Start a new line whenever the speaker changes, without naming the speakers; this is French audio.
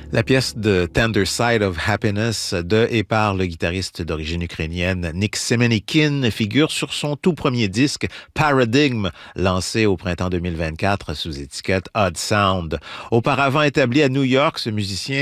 La pièce de Tender Side of Happiness de et par le guitariste d'origine ukrainienne Nick Semenikin figure sur son tout premier disque Paradigm, lancé au printemps 2024 sous étiquette Odd Sound. Auparavant établi à New York, ce musicien